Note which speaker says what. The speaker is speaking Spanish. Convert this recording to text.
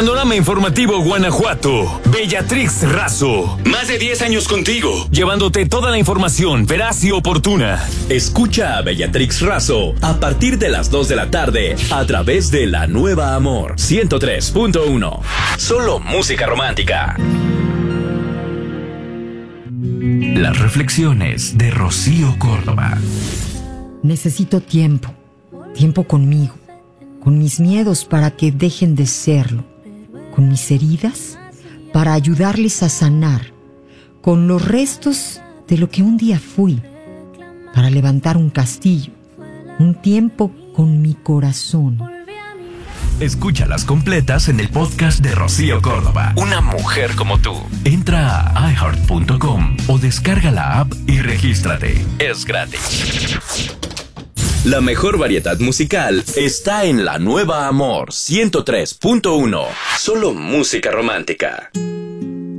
Speaker 1: Panorama Informativo Guanajuato. Bellatrix Razo. Más de 10 años contigo, llevándote toda la información veraz y oportuna.
Speaker 2: Escucha a Bellatrix Razo a partir de las 2 de la tarde a través de La Nueva Amor 103.1. Solo música romántica. Las reflexiones de Rocío Córdoba.
Speaker 3: Necesito tiempo conmigo, con mis miedos para que dejen de serlo, con mis heridas para ayudarles a sanar, con los restos de lo que un día fui, para levantar un castillo, un tiempo con mi corazón.
Speaker 2: Escúchalas completas en el podcast de Rocío Córdoba. Una mujer como tú. Entra a iHeart.com o descarga la app y regístrate. Es gratis. La mejor variedad musical está en La Nueva Amor 103.1. Solo música romántica.